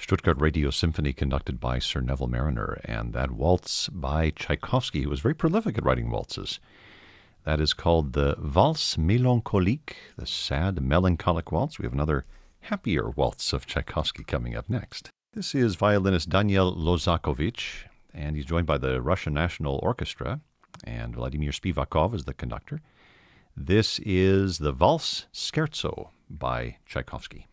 Stuttgart Radio Symphony conducted by Sir Neville Marriner, and that waltz by Tchaikovsky, who was very prolific at writing waltzes. That is called the Valse Mélancolique, the sad, melancholic waltz. We have another happier waltz of Tchaikovsky coming up next. This is violinist Daniel Lozakovich, and he's joined by the Russian National Orchestra, and Vladimir Spivakov is the conductor. This is the Valse Scherzo by Tchaikovsky.